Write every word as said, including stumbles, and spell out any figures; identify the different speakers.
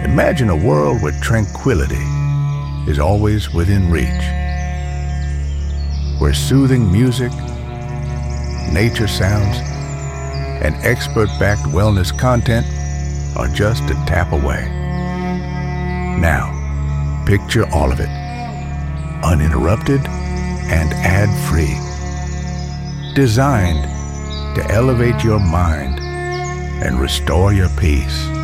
Speaker 1: Imagine a world where tranquility is always within reach, where soothing music, nature sounds, and expert-backed wellness content are just a tap away. Now, picture all of it, uninterrupted and ad-free. Designed to elevate your mind and restore your peace.